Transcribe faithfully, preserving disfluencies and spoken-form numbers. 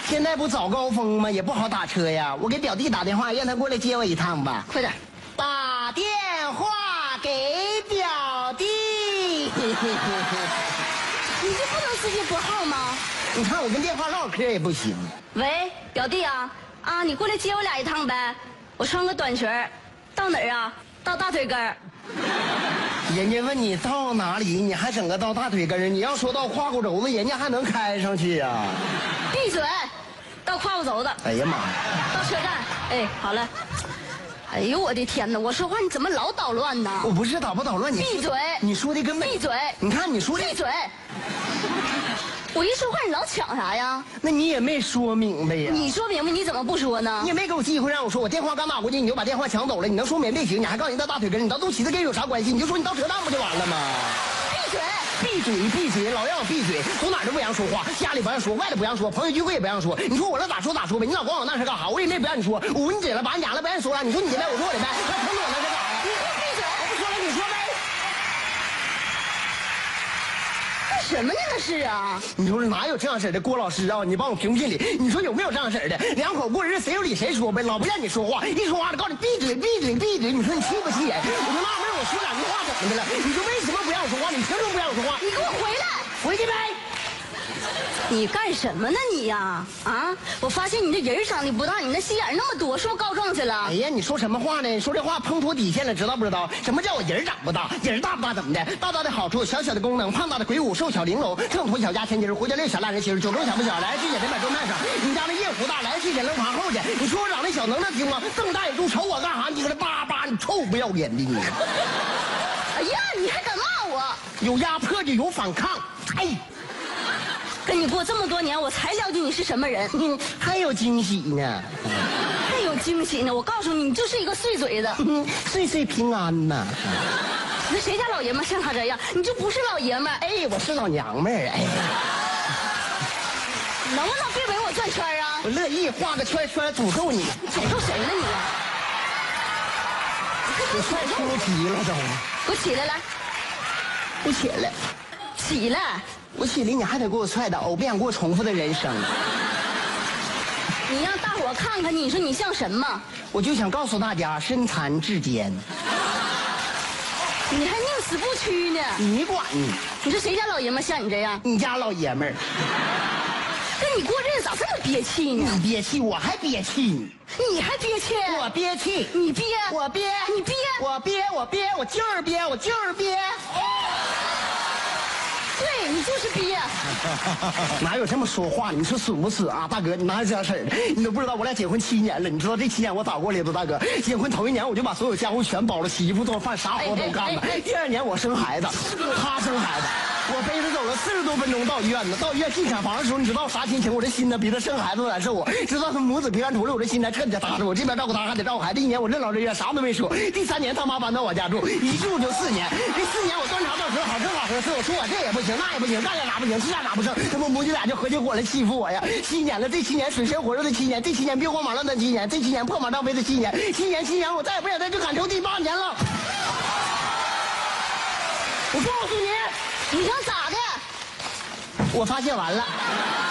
现在不早高峰吗？也不好打车呀。我给表弟打电话，让他过来接我一趟吧。 快点， 打电话给表弟。 你就不能自己拨号吗？ 你看我跟电话唠嗑也不行。 喂，表弟啊啊，你过来接我俩一趟呗。我穿个短裙，到哪儿啊？到大腿根儿。 人家问你到哪里，你还整个到大腿根儿？你要说到胯骨轴子，人家还能开上去呀、啊。 闭嘴！到胯骨轴子。 哎呀妈呀！ 到车站。哎，好了。哎呦我的天哪！我说话你怎么老捣乱呢？ 我不是捣不捣乱，你闭嘴！ 你说的根本闭嘴！ 你看你说的闭嘴！我一说话你老抢啥呀？ 那你也没说明白呀。 你说明白你怎么不说呢？ 你也没给我机会让我说，我电话刚打过去你就把电话抢走了，你能说明白行？你还告诉人到大腿根，你到肚脐子跟有啥关系？你就说你到车站不就完了吗？ 闭嘴！ 闭嘴！闭嘴！老让我闭嘴，走哪儿都不让说话，家里不让说，外头不让说，朋友聚会也不让说。你说我这咋说咋说呗？你老管我那是干啥？我也没不让你说，我闻你嘴了，把你家了不让你说了。你说你的呗，我说我的呗，那疼我那是干啥呀？ 你给我闭嘴！ 我不说了，你说呗。 干什么呢？那是啊！ 你说哪有这样式的郭老师啊？你帮我评评理，你说有没有这样式的？两口过日子谁有理谁说呗，老不让你说话，一说话就告诉你闭嘴闭嘴闭嘴。你说你气不气人？我就纳闷，我说两句话怎么的了？你说为什么不让我说话？你凭什么不让我说话？ 你给我回来！ 回去呗！ 你干什么呢你呀？啊！我发现你这人长得不大，你那心眼那么多，是不是告状去了？ 哎呀，你说什么话呢？你说这话碰出底线了，知道不知道？什么叫我人长不大？人大不大怎么的？大大的好处，小小的功能，胖大的鬼舞，瘦小玲珑，正途小家千金，胡家六小烂人心，九州小不小，来去也得买中卖上。你家那夜壶大，来去也能爬后去。你说我长得小能耐听吗？这么大眼珠瞅我干啥？你搁这叭叭，你臭不要脸的你！ 哎呀，你还敢骂我？ 有压迫就有反抗，哎。 跟你过这么多年，我才了解你是什么人。 嗯，还有惊喜呢， 还有惊喜呢！我告诉你，你就是一个碎嘴子， 嗯，岁岁平安呐。 那谁家老爷们像他这样？你就不是老爷们儿？ 哎，我是老娘们儿，哎， 能不能别围我转圈啊？ 我乐意画个圈圈诅咒你， 诅咒谁呢你？ 我快出题了都。 给我起来来， 不起来， 起来！ 我起来你还得给我踹倒，我不想过重复的人生。 你让大伙看看，你说你像什么？ 我就想告诉大家，身残志坚。 你还宁死不屈呢？ 你管你？ 你说谁家老爷们像你这样？ 你家老爷们儿。 跟你过日子咋这么憋气呢？ 你憋气，我还憋气呢。 你还憋气？ 我憋气。 你憋？ 我憋。 你憋？ 我憋，我憋，我就是憋，我就是憋。 对你就是憋。 哪有这么说话的？你说损不损啊，大哥？你哪有这样式儿的？你都不知道我俩结婚七年了，你知道这七年我咋过来的？大哥，结婚头一年我就把所有家务全包了，洗衣服做饭啥活都干了。第二年我生孩子，他生孩子。我背着走了四十多分钟到医院呢，到医院进产房的时候，你知道啥心情？我这心呢比他生孩子都难受啊！知道他母子平安出来，我这心才彻底踏实。我这边照顾他，还得照顾孩子。一年我任劳任怨，啥都没说。第三年他妈搬到我家住，一住就四年。这四年我端茶倒水，好吃好喝，我说我这也不行，那也不行，干干啥不行，吃干啥不剩。他们母女俩就合起伙来欺负我呀！七年了，这七年水深火热的七年，这七年兵荒马乱的七年，这七年破马张飞的七年，七年七年，我再也不想在这感受第八年了。我告诉你， 你想咋的？ 我发泄完了。